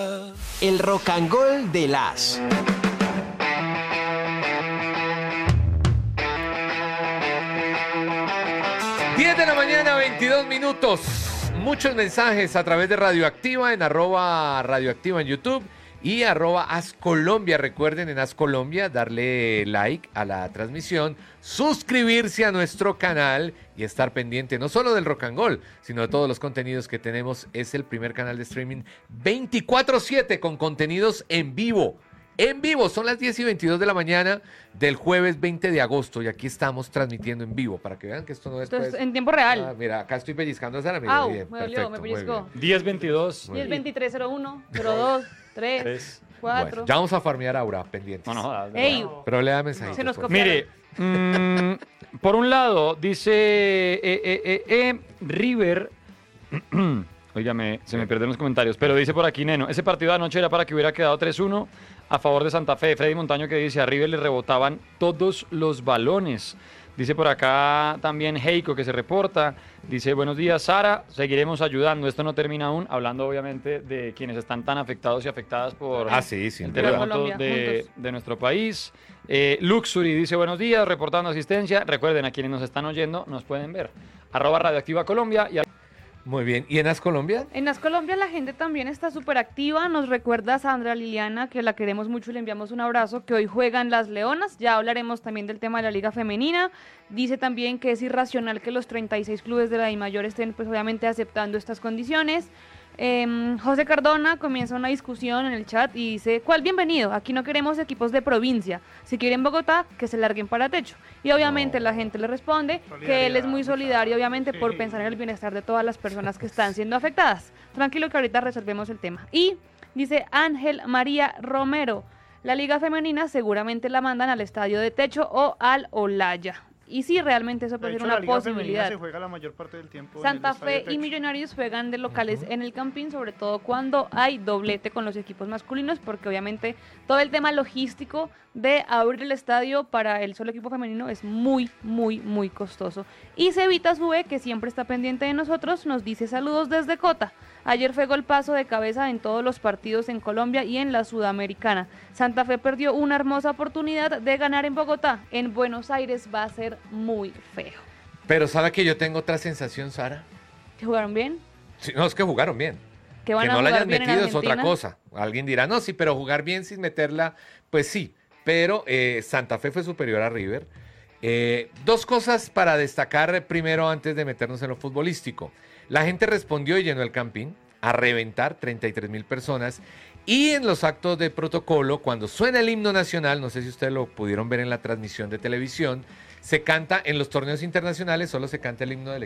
El Rock and Roll de las. De la mañana, 22 minutos. Muchos mensajes a través de Radioactiva, en @Radioactiva en YouTube y @AsColombia. Recuerden en AsColombia darle like a la transmisión, suscribirse a nuestro canal y estar pendiente no solo del Rock and Roll, sino de todos los contenidos que tenemos. Es el primer canal de streaming 24/7 con contenidos en vivo. En vivo, son las 10:22 de la mañana del jueves 20 de agosto y aquí estamos transmitiendo en vivo para que vean que esto no es Entonces, en tiempo real. Mira, acá estoy pellizcando a Sara. Mira, Au, bien, me dolió, perfecto, me muy pellizcó. bien. 10:22. 10-23-01, 02, 3, 4. Bueno, ya vamos a farmear a Aura, pendientes. No jodas. Ey, Pero le da mensajitos. Se nos por copiaron. Mire, por un lado, dice River. Óigame, se me pierden los comentarios, pero dice por aquí Neno, ese partido de anoche era para que hubiera quedado 3-1 a favor de Santa Fe. Freddy Montaño que dice, a River le rebotaban todos los balones. Dice por acá también Heiko que se reporta, dice, buenos días Sara, seguiremos ayudando, esto no termina aún, hablando obviamente de quienes están tan afectados y afectadas por sí, sin el duda. terremoto Colombia, de nuestro país. Luxury dice, buenos días, reportando asistencia. Recuerden, a quienes nos están oyendo, nos pueden ver. @Radioactiva Colombia y Muy bien. ¿Y en AsColombia? En AsColombia la gente también está súper activa. Nos recuerda Sandra Liliana, que la queremos mucho y le enviamos un abrazo, que hoy juegan las Leonas. Ya hablaremos también del tema de la Liga Femenina. Dice también que es irracional que los 36 clubes de la DIMAYOR estén, pues obviamente, aceptando estas condiciones. José Cardona comienza una discusión en el chat y dice, ¿cuál bienvenido? Aquí no queremos equipos de provincia. Si quieren Bogotá, que se larguen para techo. Y obviamente la gente le responde que él es muy solidario, obviamente, por pensar en el bienestar de todas las personas que están siendo afectadas. Tranquilo que ahorita resolvemos el tema. Y dice Ángel María Romero, la Liga Femenina seguramente la mandan al estadio de techo o al Olaya. Y sí, realmente eso puede ser una posibilidad. Se juega la mayor parte del tiempo Santa Fe y Millonarios juegan de locales en el Campín, sobre todo cuando hay doblete con los equipos masculinos, porque obviamente todo el tema logístico de abrir el estadio para el solo equipo femenino es muy, muy, muy costoso. Y Cevita Sube, que siempre está pendiente de nosotros, nos dice saludos desde Cota. Ayer fue golpazo de cabeza en todos los partidos en Colombia y en la Sudamericana. Santa Fe perdió una hermosa oportunidad de ganar en Bogotá. En Buenos Aires va a ser muy feo. Pero ¿sabe que yo tengo otra sensación, Sara? ¿Que jugaron bien? Sí, no, es que jugaron bien. ¿Que van Que a no la jugar hayan bien en metido es otra Argentina? cosa. Alguien dirá, no, sí, pero jugar bien sin meterla, pues sí. Pero Santa Fe fue superior a River. Dos cosas para destacar primero antes de meternos en lo futbolístico. La gente respondió y llenó el Campín a reventar, 33,000 personas. Y en los actos de protocolo, cuando suena el himno nacional, no sé si ustedes lo pudieron ver en la transmisión de televisión, se canta en los torneos internacionales, solo se canta el himno del